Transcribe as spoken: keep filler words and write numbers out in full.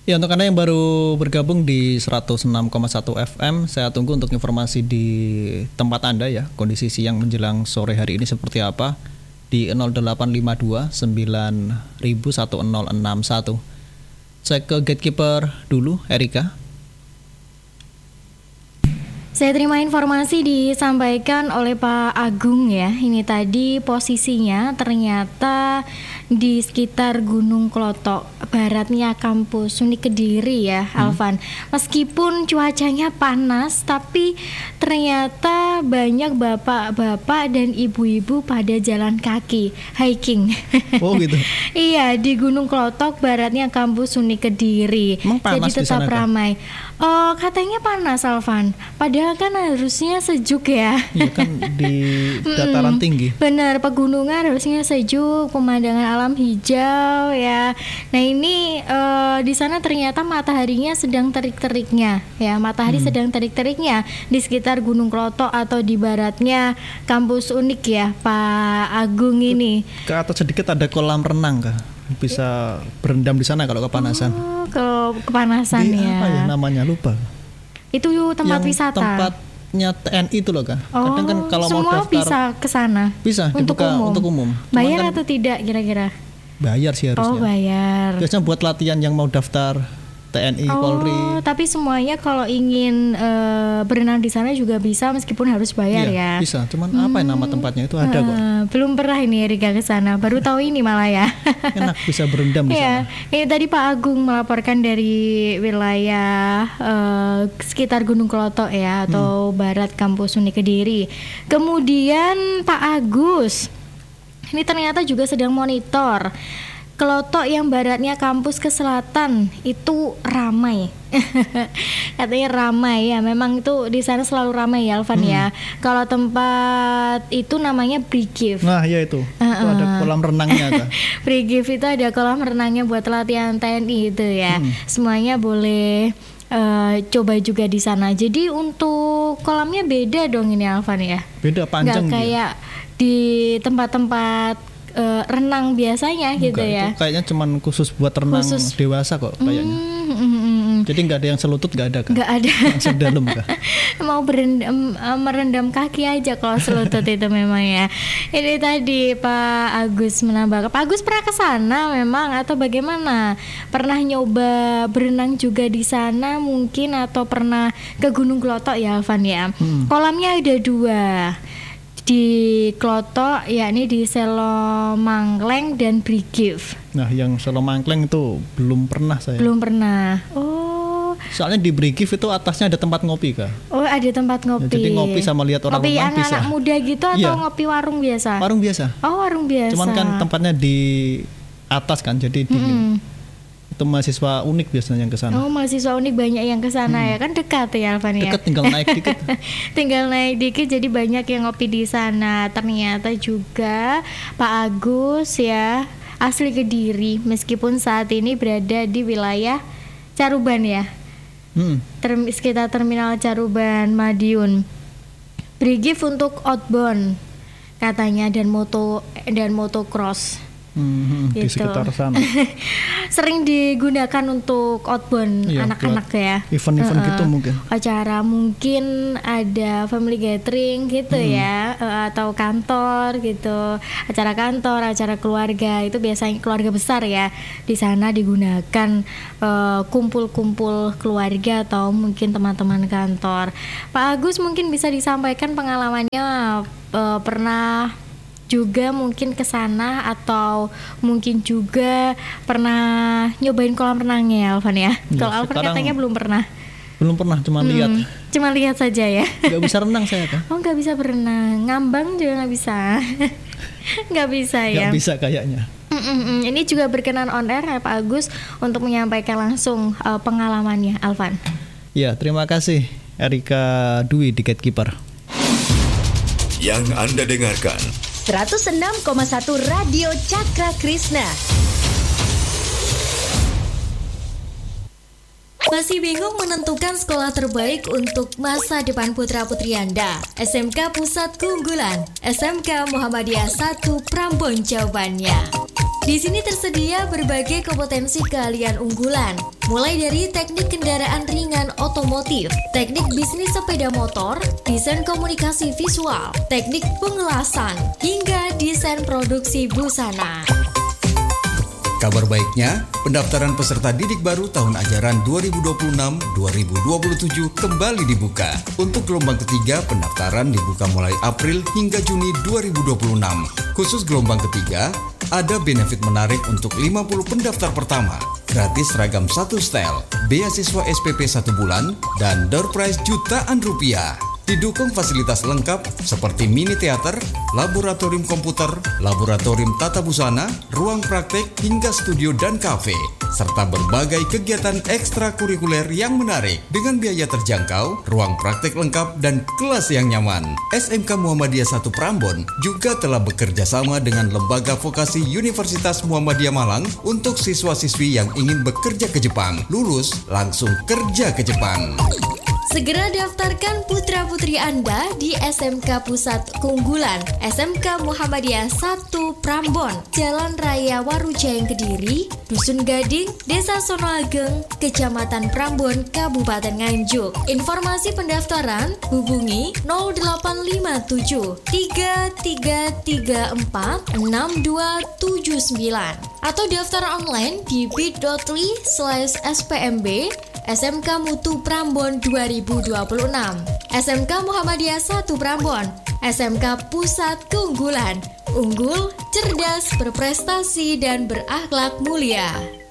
Ya, untuk Anda yang baru bergabung di seratus enam koma satu F M, saya tunggu untuk informasi di tempat Anda ya. Kondisi siang menjelang sore hari ini seperti apa di nol delapan lima dua sembilan nol satu nol enam satu. Cek ke gatekeeper dulu, Erika. Saya terima informasi disampaikan oleh Pak Agung ya. Ini tadi posisinya ternyata di sekitar Gunung Klotok, baratnya kampus Unik Kediri ya, hmm. Alvan. Meskipun cuacanya panas, tapi ternyata banyak bapak-bapak dan ibu-ibu pada jalan kaki, hiking. Oh gitu. Iya, di Gunung Klotok, baratnya kampus Unik Kediri. Emang panas. Jadi tetap di sana, ramai. Oh, katanya panas, Alvan. Padahal kan harusnya sejuk ya. Iya kan di dataran tinggi. Benar, pegunungan harusnya sejuk, pemandangan alam hijau ya. Nah ini uh, di sana ternyata mataharinya sedang terik-teriknya ya. Matahari hmm. sedang terik-teriknya di sekitar Gunung Klotok atau di baratnya kampus Unik ya, Pak Agung ini. Ke atas sedikit ada kolam renang kah? Bisa berendam di sana kalau kepanasan. Oh, kalau kepanasan di ya. Apa ya namanya, lupa. Itu tempat yang wisata. Tempatnya T N I itu loh Kak. Oh, kadang kan kalau mau semua daftar bisa ke sana. Bisa untuk dibuka umum. untuk umum. Bayar kan atau tidak kira-kira? Bayar sih harusnya. Oh, bayar. Biasanya buat latihan yang mau daftar T N I, oh, Polri. Tapi semuanya kalau ingin uh, berenang di sana juga bisa meskipun harus bayar iya, ya. Bisa. Cuman hmm. apa ya nama tempatnya itu ada uh, kok. Belum pernah ini Erika ke sana. Baru tahu ini malah ya. Enak bisa berendam di ya, sana. Ini tadi Pak Agung melaporkan dari wilayah uh, sekitar Gunung Klotok ya atau hmm. barat kampus Unik Kediri. Kemudian Pak Agus ini ternyata juga sedang monitor. Klotok yang baratnya kampus ke selatan itu ramai. Katanya ramai ya, memang itu di sana selalu ramai ya Alvan hmm. ya. Kalau tempat itu namanya Brigif. Nah ya itu, uh-uh. itu ada kolam renangnya. Brigif itu ada kolam renangnya buat latihan T N I itu ya. Hmm. Semuanya boleh uh, coba juga di sana. Jadi untuk kolamnya beda dong ini Alvan ya. Beda, panjang. Nggak kayak dia. Di tempat-tempat Uh, renang biasanya. Enggak, gitu ya. Itu kayaknya cuman khusus buat renang khusus. Dewasa kok kayaknya. Mm, mm, mm. Jadi nggak ada yang selutut, nggak ada kan? Nggak ada. Langsung dalam kan? Mau berendam, merendam kaki aja kalau selutut itu memang ya. Ini tadi Pak Agus menambahkan. Pak Agus pernah ke sana memang atau bagaimana? Pernah nyoba berenang juga di sana mungkin atau pernah ke Gunung Klotok ya Alvan ya? Hmm. Kolamnya ada dua. Di Klotok yakni di Selo Mangleng dan Brigif. Nah yang Selo Mangleng itu belum pernah saya. Belum pernah. Oh. Soalnya di Brigif itu atasnya ada tempat ngopi Kak. Oh ada tempat ngopi. Ya, jadi ngopi sama lihat orang ngopi renang bisa. Ngopi anak muda gitu atau ya. Ngopi warung biasa? Warung biasa. Oh warung biasa. Cuman kan tempatnya di atas kan jadi dingin. Hmm. Itu mahasiswa Unik biasanya yang ke sana. Oh, mahasiswa Unik banyak yang ke sana hmm. ya. Kan dekat ya Alvan ya. Dekat, tinggal naik dikit. Tinggal naik dikit jadi banyak yang ngopi di sana. Ternyata juga Pak Agus ya asli Kediri meskipun saat ini berada di wilayah Caruban ya. Hmm. Term- sekitar terminal Caruban Madiun. Brigif untuk outbound katanya dan moto dan motocross. Hmm, gitu. Di sekitar sana. Sering digunakan untuk outbound iya, anak-anak ya. Event-event uh-uh. gitu mungkin. Acara mungkin ada family gathering gitu hmm. ya, uh, atau kantor gitu. Acara kantor, acara keluarga itu biasanya keluarga besar ya. Di sana digunakan uh, kumpul-kumpul keluarga atau mungkin teman-teman kantor. Pak Agus mungkin bisa disampaikan pengalamannya uh, pernah juga mungkin ke sana atau mungkin juga pernah nyobain kolam renangnya ya Alvan ya. ya Kalau Alvan katanya belum pernah. Belum pernah, cuma hmm, lihat. Cuma lihat saja ya. Gak bisa renang saya kan? Oh nggak bisa berenang, ngambang juga nggak bisa. Nggak bisa ya. Nggak bisa kayaknya. Mm-mm. Ini juga berkenan on air ya Pak Agus untuk menyampaikan langsung uh, pengalamannya Alvan. Ya terima kasih Erika Dwi di Gatekeeper. Yang Anda dengarkan seratus enam koma satu Radio Cakra Krishna. Masih bingung menentukan sekolah terbaik untuk masa depan putra-putri Anda? S M K Pusat Keunggulan, S M K Muhammadiyah satu Prambon jawabannya. Di sini tersedia berbagai kompetensi keahlian unggulan, mulai dari teknik kendaraan ringan otomotif, teknik bisnis sepeda motor, desain komunikasi visual, teknik pengelasan, hingga desain produksi busana. Kabar baiknya, pendaftaran peserta didik baru tahun ajaran dua ribu dua puluh enam dua ribu dua puluh tujuh kembali dibuka. Untuk gelombang ketiga, pendaftaran dibuka mulai April hingga Juni dua ribu dua puluh enam. Khusus gelombang ketiga, ada benefit menarik untuk lima puluh pendaftar pertama. Gratis seragam satu setel, beasiswa S P P satu bulan, dan door prize jutaan rupiah. Didukung fasilitas lengkap seperti mini teater, laboratorium komputer, laboratorium tata busana, ruang praktek, hingga studio dan kafe, serta berbagai kegiatan ekstrakurikuler yang menarik dengan biaya terjangkau, ruang praktek lengkap, dan kelas yang nyaman. S M K Muhammadiyah satu Prambon juga telah bekerja sama dengan Lembaga Vokasi Universitas Muhammadiyah Malang untuk siswa-siswi yang ingin bekerja ke Jepang. Lulus langsung kerja ke Jepang. Segera daftarkan putra-putri Anda di S M K Pusat Keunggulan S M K Muhammadiyah satu Prambon, Jalan Raya Warujayang Kediri, Dusun Gading, Desa Sonoageng, Kecamatan Prambon, Kabupaten Nganjuk. Informasi pendaftaran hubungi nol delapan lima tujuh tiga tiga tiga empat enam dua tujuh sembilan atau daftar online di bit.ly slash spmb S M K Mutu Prambon dua ribu dua puluh enam. S M K Muhammadiyah satu Prambon, S M K Pusat Keunggulan, unggul, cerdas, berprestasi, dan berakhlak mulia.